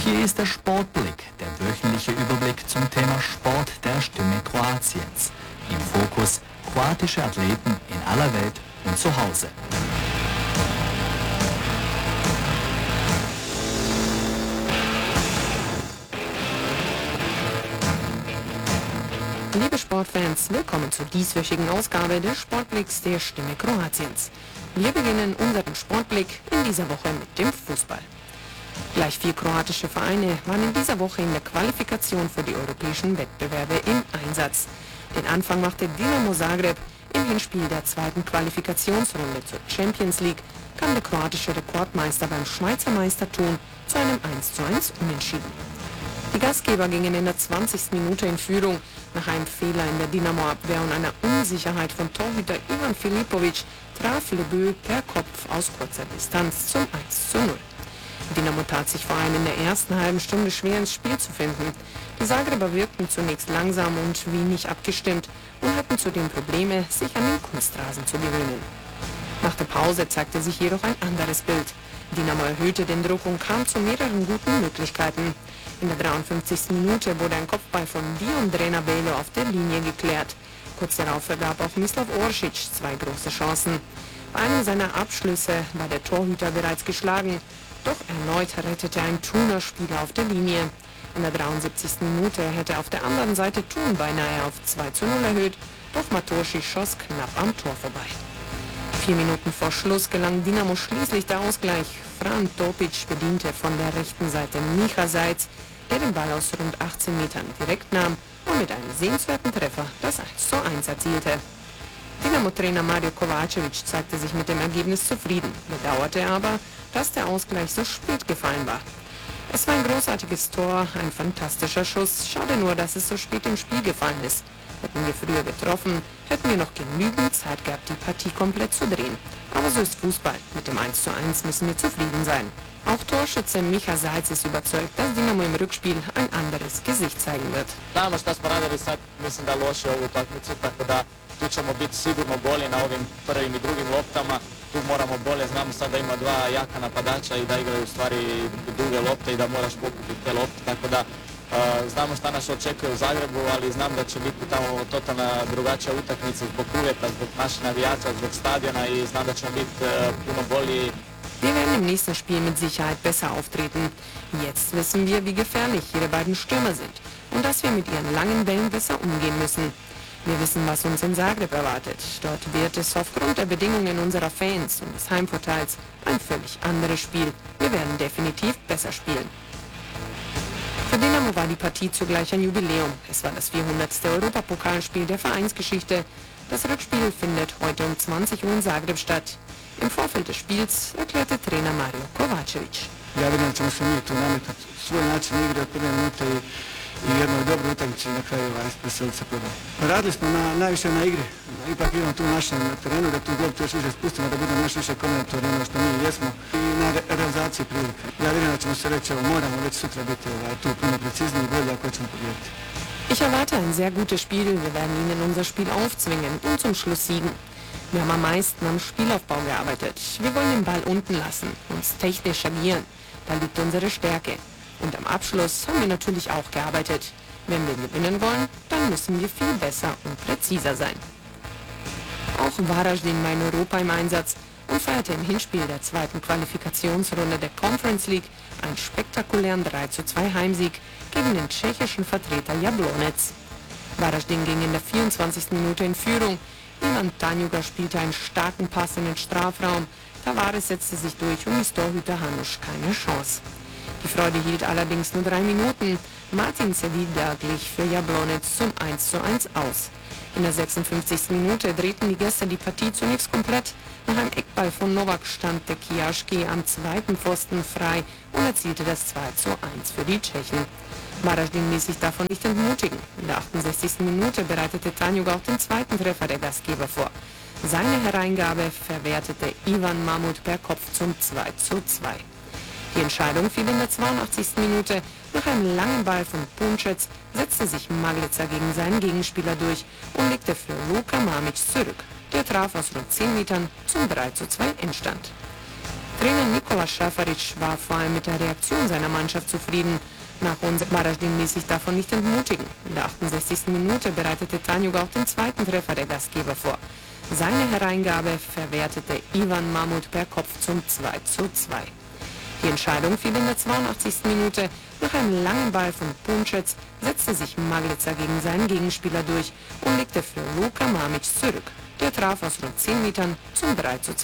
Hier ist der Sportblick, der wöchentliche Überblick zum Thema Sport der Stimme Kroatiens. Im Fokus kroatische Athleten in aller Welt und zu Hause. Liebe Sportfans, willkommen zur dieswöchigen Ausgabe des Sportblicks der Stimme Kroatiens. Wir beginnen unseren Sportblick in dieser Woche mit dem Fußball. Gleich 4 kroatische Vereine waren in dieser Woche in der Qualifikation für die europäischen Wettbewerbe im Einsatz. Den Anfang machte Dinamo Zagreb. Im Hinspiel der zweiten Qualifikationsrunde zur Champions League kam der kroatische Rekordmeister beim Schweizer Meisterton zu einem 1:1 Unentschieden. Die Gastgeber gingen in der 20. Minute in Führung. Nach einem Fehler in der Dynamo-Abwehr und einer Unsicherheit von Torhüter Ivan Filipovic traf Lebö per Kopf aus kurzer Distanz zum 1:0. Dynamo tat sich vor allem in der ersten halben Stunde schwer ins Spiel zu finden. Die Zagreber wirkten zunächst langsam und wenig abgestimmt und hatten zudem Probleme, sich an den Kunstrasen zu gewöhnen. Nach der Pause zeigte sich jedoch ein anderes Bild. Dynamo erhöhte den Druck und kam zu mehreren guten Möglichkeiten. In der 53. Minute wurde ein Kopfball von Dion Drenabelo auf der Linie geklärt. Kurz darauf vergab auch Mislav Oršić 2 große Chancen. Bei einem seiner Abschlüsse war der Torhüter bereits geschlagen, doch erneut rettete ein Thuner Spieler auf der Linie. In der 73. Minute hätte auf der anderen Seite Thun beinahe auf 2:0 erhöht, doch Matoši schoss knapp am Tor vorbei. 4 Minuten vor Schluss gelang Dynamo schließlich der Ausgleich. Fran Topic bediente von der rechten Seite Micha Zajc, der den Ball aus rund 18 Metern direkt nahm und mit einem sehenswerten Treffer das 1:1 erzielte. Dynamo-Trainer Mario Kovačević zeigte sich mit dem Ergebnis zufrieden, bedauerte aber, dass der Ausgleich so spät gefallen war. Es war ein großartiges Tor, ein fantastischer Schuss, schade nur, dass es so spät im Spiel gefallen ist. Hätten wir früher getroffen, hätten wir noch genügend Zeit gehabt, die Partie komplett zu drehen. Aber so ist Fußball. Mit dem 1:1 müssen wir zufrieden sein. Auch Torschütze Micha Zajc ist überzeugt, dass Dynamo im Rückspiel ein anderes Gesicht zeigen wird. Znamo šta smo radili sad, mislim da loše ovu utakmicu, tako da tu ćemo biti sigurno bolji na ovim prvim i drugim loptama. Tu moramo bolje, znamo sad da ima 2 jaka napadača i da igraju u stvari duge lopte i da moraš pokupiti te lopte, tako da znamo šta nas očekuje u Zagrebu, ali znam da će biti tamo totalna drugačija utakmica zbog uvjeta, zbog naših navijača, zbog stadiona i znam da ćemo biti puno bolji. Wir werden im nächsten Spiel mit Sicherheit besser auftreten. Jetzt wissen wir, wie gefährlich ihre beiden Stürmer sind und dass wir mit ihren langen Bällen besser umgehen müssen. Wir wissen, was uns in Zagreb erwartet. Dort wird es aufgrund der Bedingungen unserer Fans und des Heimvorteils ein völlig anderes Spiel. Wir werden definitiv besser spielen. Für Dynamo war die Partie zugleich ein Jubiläum. Es war das 400. Europapokalspiel der Vereinsgeschichte. Das Rückspiel findet heute um 20 Uhr in Zagreb statt. Im Vorfeld des Spiels erklärte Trainer Mario Kovačević. Ja vidim da ćemo se mi tu nametati svoj način igre od prve minute i jednoj dobroj utakmici na kraju veseliti se pobjede. Radili smo najviše na igri, ipak idemo tu u našem terenu, da tu loptu još više spustimo, da budemo još više kombinatorni nego što mi jesmo i na realizaciji prilike. Ja vidim da ćemo se reći, moramo već sutra biti tu puno precizniji i bolji ako ćemo pobijediti. Ich erwarte ein sehr gutes Spiel. Wir werden ihnen unser Spiel aufzwingen und zum Schluss siegen. Wir haben am meisten am Spielaufbau gearbeitet. Wir wollen den Ball unten lassen, uns technisch agieren. Da liegt unsere Stärke. Und am Abschluss haben wir natürlich auch gearbeitet. Wenn wir gewinnen wollen, dann müssen wir viel besser und präziser sein. Auch Varaždin war in Europa im Einsatz und feierte im Hinspiel der zweiten Qualifikationsrunde der Conference League einen spektakulären 3:2 Heimsieg gegen den tschechischen Vertreter Jablonec. Varaždin ging in der 24. Minute in Führung. Ivan Tanjuga spielte einen starken Pass in den Strafraum. Tavares setzte sich durch und ließ Torhüter Hanuš keine Chance. Die Freude hielt allerdings nur 3 Minuten. Martin Sevilla glich für Jablonec zum 1:1 aus. In der 56. Minute drehten die Gäste die Partie zunächst komplett. Nach einem Eckball von Novak stand der Kijaschki am zweiten Pfosten frei und erzielte das 2:1 für die Tschechen. Varaždin ließ sich davon nicht entmutigen. In der 68. Minute bereitete Tanjuga auch den zweiten Treffer der Gastgeber vor. Seine Hereingabe verwertete Ivan Mamut per Kopf zum 2:2. Die Entscheidung fiel in der 82. Minute. Nach einem langen Ball von Puncec setzte sich Maglica gegen seinen Gegenspieler durch und legte für Luka Mamić zurück. Der traf aus rund 10 Metern zum 3:2 Endstand. Trainer Nikola Šafarić war vor allem mit der Reaktion seiner Mannschaft zufrieden. Nach uns Varaždin ließ sich davon nicht entmutigen. In der 68. Minute bereitete Tanjug auch den zweiten Treffer der Gastgeber vor. Seine Hereingabe verwertete Ivan Mamut per Kopf zum 2:2. Die Entscheidung fiel in der 82. Minute. Nach einem langen Ball von Puncec setzte sich Maglica gegen seinen Gegenspieler durch und legte für Luka Mamić zurück. Der traf aus rund 10 Metern zum 3:2.